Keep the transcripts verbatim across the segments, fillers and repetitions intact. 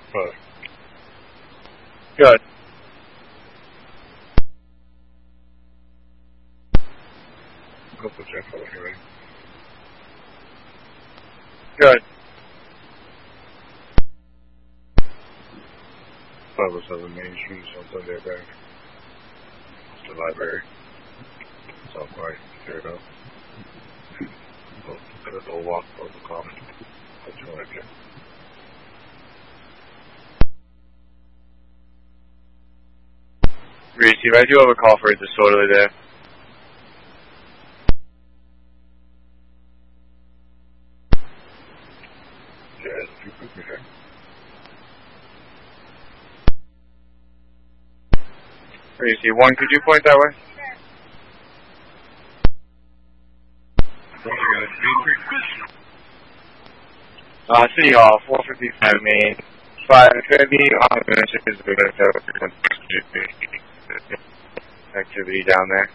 But, good. Go put Jeff over here, right? Good. five oh seven Main Street, on Sunday back. It's the library. It's all quiet. Clear it up. Go, get a little walk, go to the common. Put you right there. Receive, I do have a call for a disorderly there. Yeah, it's a few people here. Receive, one, could you point that way? Uh, City Hall, four fifty-five Main. five fifty on the activity down there.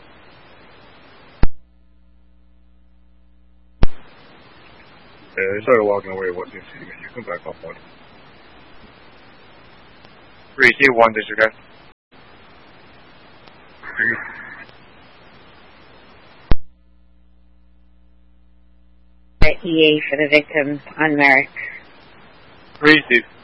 Yeah, they started walking away. What do you see? You come back up one. Receive, one, disregard. E A for the victim on Merrick. Receive.